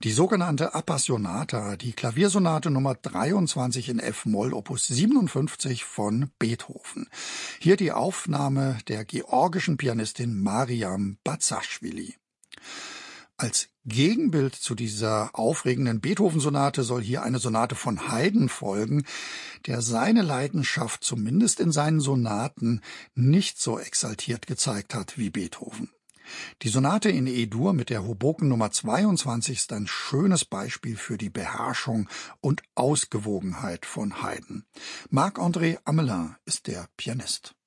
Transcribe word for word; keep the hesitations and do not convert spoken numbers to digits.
Die sogenannte Appassionata, die Klaviersonate Nummer dreiundzwanzig in F-Moll, Opus siebenundfünfzig von Beethoven. Hier die Aufnahme der georgischen Pianistin Mariam Bazaschwili. Als Gegenbild zu dieser aufregenden Beethoven-Sonate soll hier eine Sonate von Haydn folgen, der seine Leidenschaft zumindest in seinen Sonaten nicht so exaltiert gezeigt hat wie Beethoven. Die Sonate in E-Dur mit der Hoboken Nummer zweiundzwanzig ist ein schönes Beispiel für die Beherrschung und Ausgewogenheit von Haydn. Marc-André Amelin ist der Pianist.